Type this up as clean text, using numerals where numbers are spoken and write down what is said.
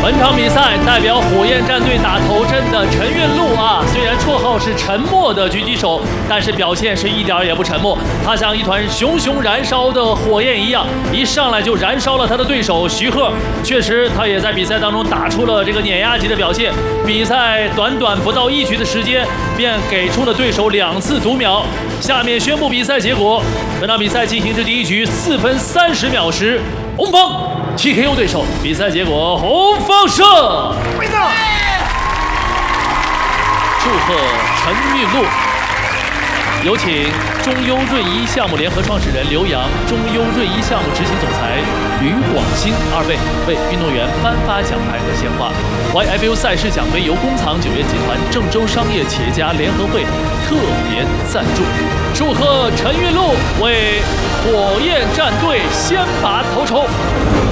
本场比赛代表火焰战队打头阵的陈运路啊，虽然绰号是沉默的狙击手，但是表现是一点也不沉默。他像一团熊熊燃烧的火焰一样，一上来就燃烧了他的对手徐鹤。确实，他也在比赛当中打出了这个碾压级的表现。比赛短短不到1局的时间，便给出了对手2次读秒。下面宣布比赛结果：本场比赛进行至第1局4分30秒时，红方TKO 对手，比赛结果红方胜。祝贺陈运路。有请中优润一项目联合创始人刘洋、中优润一项目执行总裁吕广新2位为运动员颁发奖牌和鲜花。YFU 赛事奖杯由工厂酒业集团郑州商业企业家联合会特别赞助。祝贺陈运路为火焰战队先拔头筹。